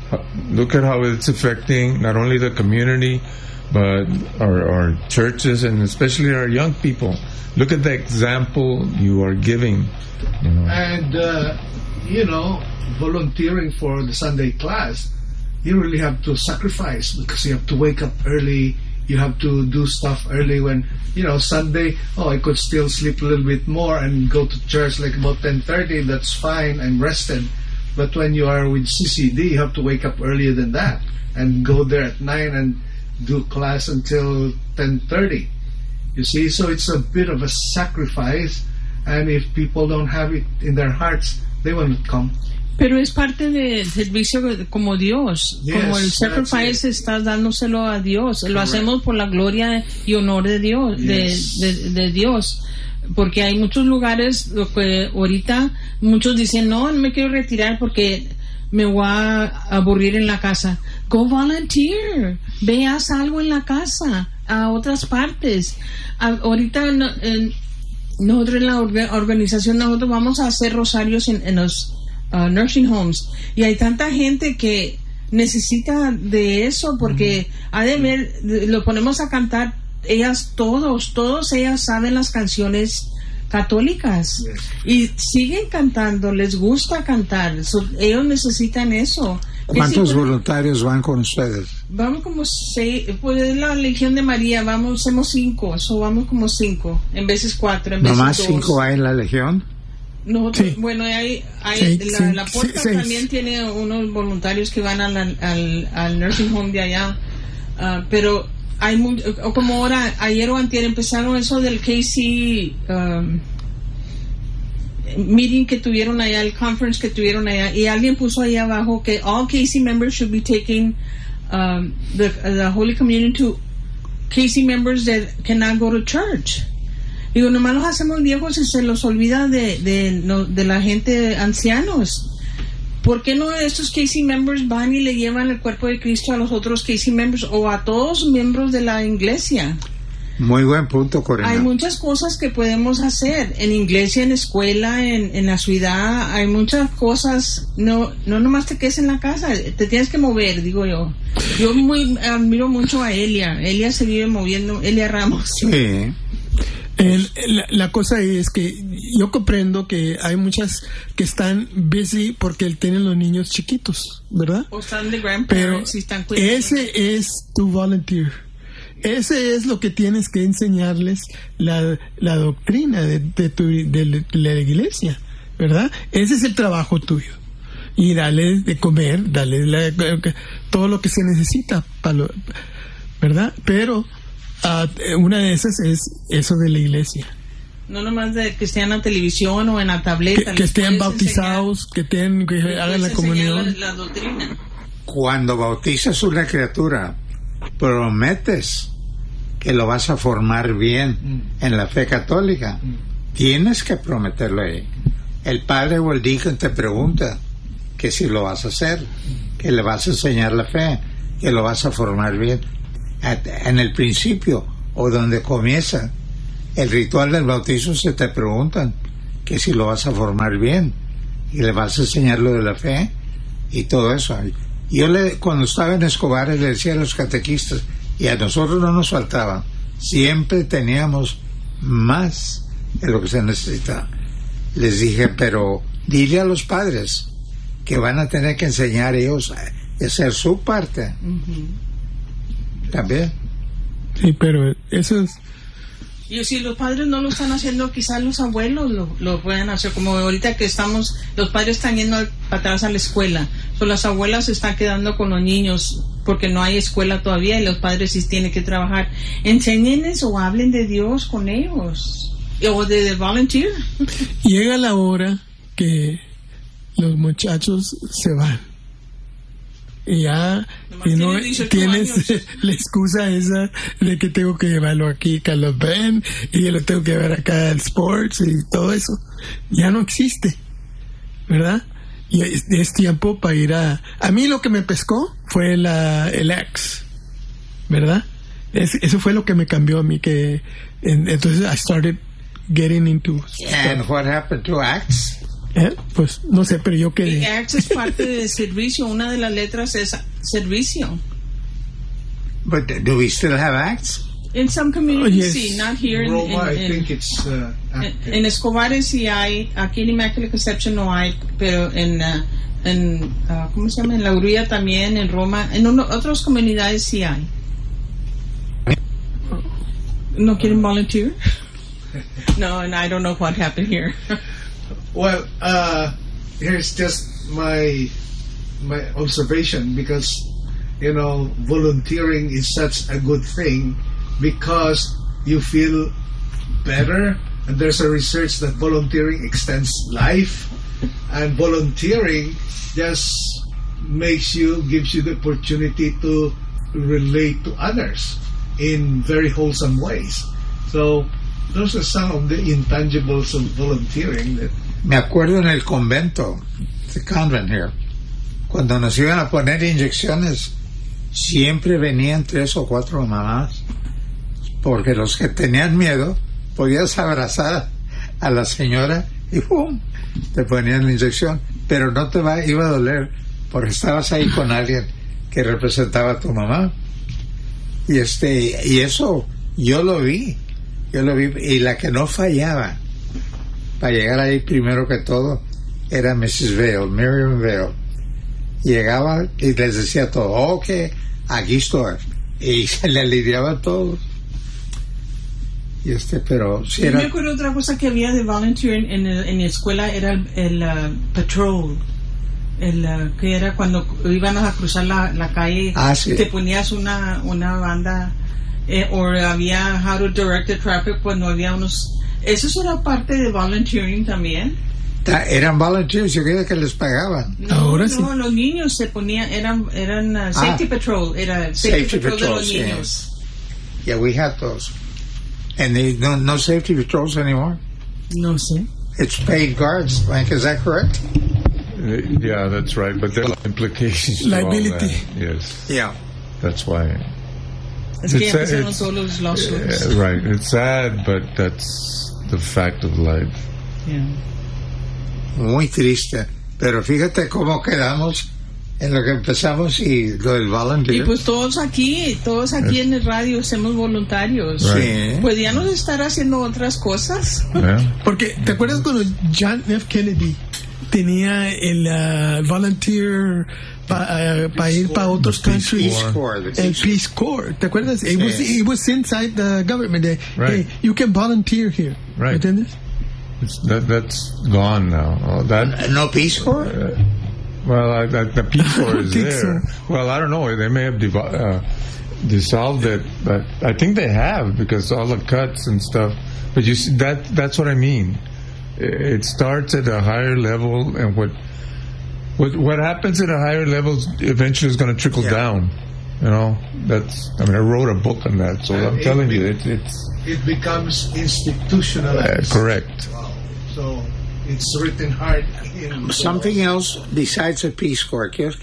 look at how it's affecting not only the community, but our, our churches and especially our young people. Look at the example you are giving. You know. And, uh, you know, volunteering for the Sunday class, you really have to sacrifice because you have to wake up early. You have to do stuff early when, you know, Sunday, oh, I could still sleep a little bit more and go to church like about ten thirty, that's fine, I'm rested. But when you are with C C D, you have to wake up earlier than that and go there at nine and do class until ten thirty. You see, so it's a bit of a sacrifice, and if people don't have it in their hearts, they won't come. Pero es parte del servicio como Dios, Yes, como el sacrifice estás dándoselo a Dios, lo hacemos por la gloria y honor de Dios, Yes. de, de, de Dios, porque hay muchos lugares lo que ahorita muchos dicen no, no me quiero retirar porque me voy a aburrir en la casa. Go volunteer, veas algo en la casa, a otras partes. A, ahorita no, en, nosotros en la orga, organización nosotros vamos a hacer rosarios en, en los Uh, nursing homes, y hay tanta gente que necesita de eso porque mm-hmm. ha de ver, lo ponemos a cantar, ellas todos, todos ellas saben las canciones católicas, yes. y siguen cantando, les gusta cantar, so, ellos necesitan eso. ¿Cuántos si voluntarios van con ustedes? Vamos como seis, pues la Legión de María, vamos, somos cinco, so vamos como cinco, en veces cuatro, en veces ¿No más dos. cinco hay en la Legión? No, sí. Bueno, hay, hay sí, la, sí, la puerta sí, también sí. tiene unos voluntarios que van al, al, al nursing home de allá, uh, pero hay muy, como ahora, ayer o antier empezaron eso del K C um, meeting que tuvieron allá, el conference que tuvieron allá, y alguien puso ahí abajo que all K C members should be taking um, the, the Holy Communion to K C members that cannot go to church. Digo, nomás los hacemos viejos y se los olvida de, de, no, de la gente ancianos. ¿Por qué no estos K C members van y le llevan el cuerpo de Cristo a los otros K C members o a todos miembros de la iglesia? Muy buen punto, Corina. Hay muchas cosas que podemos hacer en iglesia, en escuela, en, en la ciudad. Hay muchas cosas. No, no nomás te quedes en la casa, te tienes que mover, digo yo. Yo muy admiro mucho a Elia. Elia se vive moviendo, Elia Ramos. Sí. El, la, la cosa es que yo comprendo que hay muchas que están busy porque tienen los niños chiquitos, ¿verdad? O están de grandparents y están cuidando. Ese es tu volunteer. Ese es lo que tienes que enseñarles, la, la doctrina de, de, tu, de, de la iglesia, ¿verdad? Ese es el trabajo tuyo. Y darles de comer, darles la, todo lo que se necesita, para lo, ¿verdad? Pero Uh, una de esas es eso de la iglesia. No nomás de que estén en la televisión o en la tableta. Que, que estén bautizados, enseñar, que, ten, que hagan la comunión. La, la doctrina. Cuando bautizas una criatura, prometes que lo vas a formar bien mm. en la fe católica. Mm. Tienes que prometerlo ahí. El padre o el deacon te pregunta, que si lo vas a hacer, que le vas a enseñar la fe, que lo vas a formar bien. En el principio, o donde comienza el ritual del bautizo, se te preguntan que si lo vas a formar bien, y le vas a enseñar lo de la fe, y todo eso. Yo le, cuando estaba en Escobar, le decía a los catequistas, y a nosotros no nos faltaba, siempre teníamos más de lo que se necesitaba. Les dije, pero dile a los padres que van a tener que enseñar ellos a hacer su parte. Uh-huh. También. Sí, pero eso es... Y si los padres no lo están haciendo, quizás los abuelos lo, lo puedan hacer. Como ahorita que estamos, los padres están yendo para atrás a la escuela. So, las abuelas se están quedando con los niños porque no hay escuela todavía y los padres sí tienen que trabajar. Enséñenles o hablen de Dios con ellos. O de, de volunteer. Llega la hora que los muchachos se van. Y ya y no tienes la excusa esa de que tengo que llevarlo aquí a los Ben y yo lo tengo que llevar acá al Sports y todo eso ya no existe, ¿verdad? Y es, es tiempo para ir a... A mí lo que me pescó fue la, el Acts, ¿verdad? Es, eso fue lo que me cambió a mí, que en, entonces I started getting into stuff. And what happened to Acts? ¿Eh? Pues no sé, pero yo que... Acts es parte de servicio, una de las letras es servicio. But do we still have Acts? In some communities, oh, yes. sí, not here in, Roma, in, I in, think it's uh, en, en Escobar sí hay, aquí en Immaculate Conception no hay, pero en, uh, en uh, ¿cómo se llama? En La Uría también, en Roma, en uno, otras comunidades sí hay. ¿No quieren volunteer? No, and I don't know what happened here. Well, uh, here's just my my observation, because you know volunteering is such a good thing because you feel better, and there's a research that volunteering extends life, and volunteering just makes you gives you the opportunity to relate to others in very wholesome ways. So those are some of the intangibles of volunteering that. Me acuerdo en el convento, the convent here, cuando nos iban a poner inyecciones, siempre venían tres o cuatro mamás, porque los que tenían miedo, podías abrazar a la señora y ¡pum!, te ponían la inyección, pero no te va, iba a doler, porque estabas ahí con alguien que representaba a tu mamá. Y este, y eso, yo lo vi, yo lo vi, y la que no fallaba para llegar ahí primero que todo era missus Vale, Miriam Vale. Llegaba y les decía todo, ok, aquí estoy, y se le aliviaba todo. Y este, pero si Yo era... me acuerdo otra cosa que había de volunteer en, el, en la escuela, era el, el uh, patrol, el, uh, que era cuando iban a cruzar la, la calle, ah, sí. te ponías una, una banda, eh, o había how to direct the traffic cuando había unos... ¿Eso era parte de volunteering también? Eran volunteers, yo creía que les pagaban. No, Ahora no, sí. Los niños se ponían, eran, eran uh, safety ah, patrol, era safety, safety patrol patrols, de los niños. Yeah. Yeah, we had those. And they, no, no safety patrols anymore? No sé. It's paid guards, like, is that correct? Uh, yeah, that's right, but there are implications to Liability. all that. Yes. Yeah. That's why. Es que It's, empezaron it's, todos los lawsuits. uh, right. It's sad, but that's the fact of life. Yeah. Muy triste. Pero fíjate cómo quedamos en lo que empezamos y lo del volunteer. Y pues todos aquí, todos aquí en el radio somos voluntarios. Sí. Podríamos estar haciendo otras cosas. Yeah. Porque, ¿te acuerdas cuando John F. Kennedy tenía el uh, volunteer para uh, pa ir para otros countries? Peace Corps. El Peace Corps, ¿te acuerdas? It was, it was inside the government. They, Right. Hey, you can volunteer here. Right. ¿Entiendes? It's, that, that's gone now. Oh, that. No Peace Corps? Uh, well, I, I, the Peace Corps is think there. so. Well, I don't know. They may have devo- uh, dissolved it, but I think they have, because all the cuts and stuff. But you see, that that's what I mean. It starts at a higher level, and what what what happens at a higher level eventually is going to trickle Yeah. down. You know, that's. I mean, I wrote a book on that, so And I'm it telling be- you, it, it's it becomes uh, institutionalized. correct. Wow. So, it's written hard. In Something else besides the Peace Corps, yes?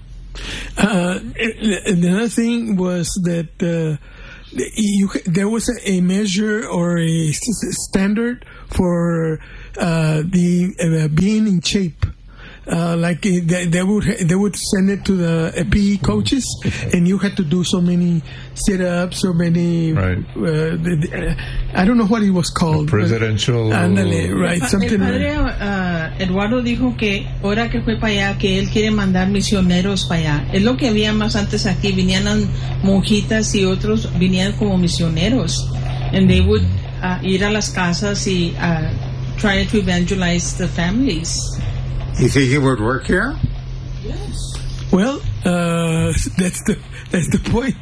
Uh, another thing was that uh, you, there was a, a measure or a standard for uh, the uh, being in shape. Uh, like uh, they, they would they would send it to the uh, P E coaches, and you had to do so many sit-ups, so many. Right. Uh, the, the, I don't know what it was called. The presidential. Andale, right. Something. El padre uh, Eduardo dijo que ahora que fue para allá, que él quiere mandar misioneros para allá. Es lo que había más antes aquí. Vinían monjitas y otros vinían como misioneros, and they would uh, ir a las casas y uh, try to evangelize the families. You think it would work here? Yes. Well, uh, that's the that's the point.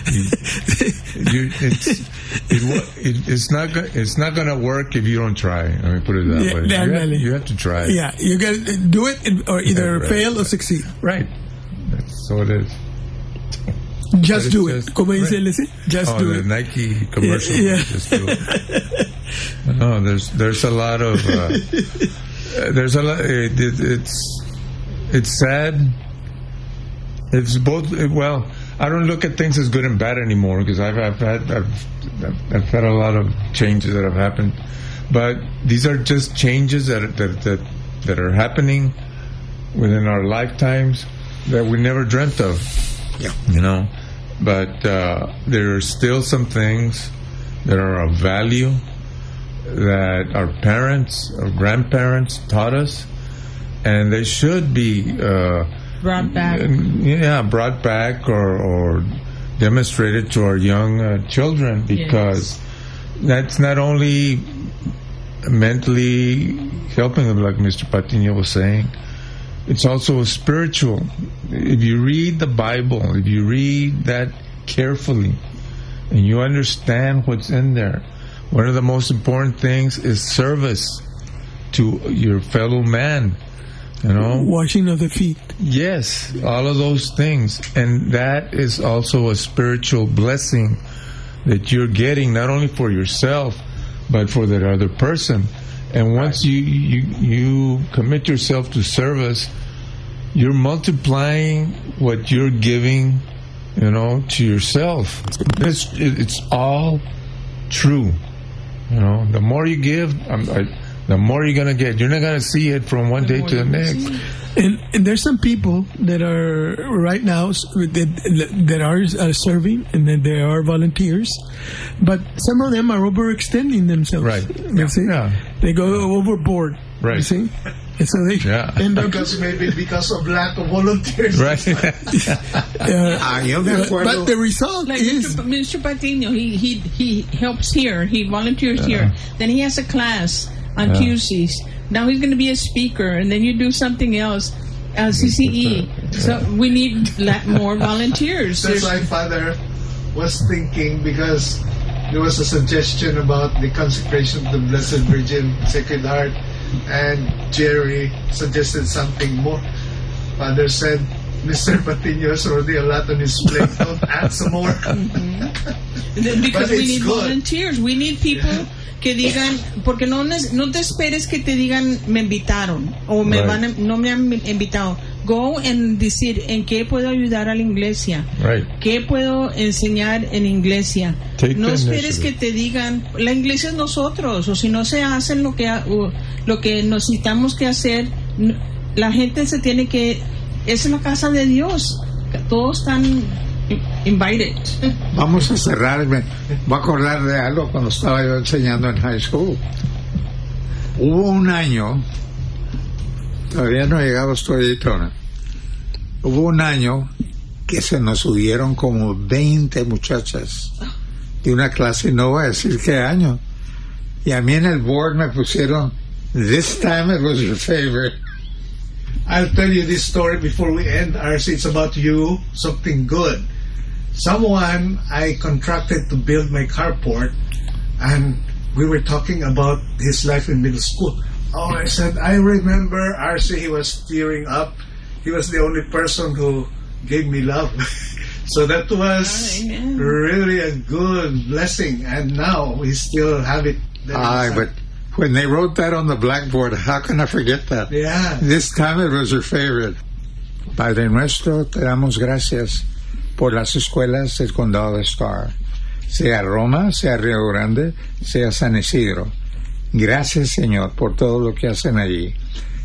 you, it's, it, it, it's not go, it's not going to work if you don't try. Let me put it that yeah, way. You have, really. you have to try. Yeah, you got to do it or either yeah, right. fail or succeed. Right. That's so it is. Just do it. Just, Como dice right. Leslie, just oh, do the it. Nike commercial. Yeah. yeah. Just do it. No, there's there's a lot of uh, there's a lot. It, it, it's it's sad. It's both. Well, I don't look at things as good and bad anymore because I've, I've had I've, I've had a lot of changes that have happened, but these are just changes that that that, that are happening within our lifetimes that we never dreamt of. Yeah, you know, but uh, there are still some things that are of value that our parents or grandparents taught us, and they should be uh, brought back. Yeah, brought back or, or demonstrated to our young uh, children, because yes. that's not only mentally helping them, like Mister Patiño was saying. It's also a spiritual. If you read the Bible, if you read that carefully, and you understand what's in there, one of the most important things is service to your fellow man. You know, washing of the feet. Yes, all of those things, and that is also a spiritual blessing that you're getting, not only for yourself, but for that other person. And once you, you you commit yourself to service, you're multiplying what you're giving, you know, to yourself. It's it's all true. You know, the more you give, I'm, I, the more you're gonna get. You're not gonna see it from one day to the next. And, and there's some people that are right now that, that are uh, serving, and that they are volunteers, but some of them are overextending themselves. Right. You yeah. see? Yeah. They go overboard. Right. You see? And so they yeah. end up because maybe because of lack of volunteers. Right. uh, but the result like is Mister Patiño. He he he helps here. He volunteers yeah. here. Then he has a class on yeah. Tuesdays. Now he's going to be a speaker, and then you do something else, uh, C C E. Yeah. So we need more volunteers. That's why Father was thinking, because there was a suggestion about the consecration of the Blessed Virgin Sacred Heart, and Jerry suggested something more. Father said, Mister Patiño has already a lot on his plate. Don't add some more. Mm-hmm. Because but we need good. volunteers. We need people yeah. que digan, porque no, no te esperes que te digan me invitaron o me right. van a, no me han invitado. Go and decir en qué puedo ayudar a la iglesia, right. qué puedo enseñar en iglesia. Take no esperes initiative. que te digan la iglesia es nosotros, o si no se hacen lo que uh, lo que necesitamos que hacer, la gente se tiene que, es la casa de Dios, todos están invited. Vamos a cerrar. Me voy a acordar de algo cuando estaba yo enseñando en high school. Hubo un año, todavía no llegaba a Daytona, hubo un año que se nos subieron como veinte muchachas de una clase, no voy a decir qué año, y a mí en el board me pusieron, this time it was your favorite. I'll tell you this story before we end. R C, it's about you, something good. Someone I contracted to build my carport, and we were talking about his life in middle school. Oh, I said, I remember R C, he was tearing up. He was the only person who gave me love. So that was oh, yeah. really a good blessing, and now we still have it. Ay, but when they wrote that on the blackboard, how can I forget that? Yeah. This time it was her favorite. Padre nuestro, te damos gracias por las escuelas del condado de Starr, sea Roma, sea Río Grande, sea San Isidro. Gracias, Señor, por todo lo que hacen allí.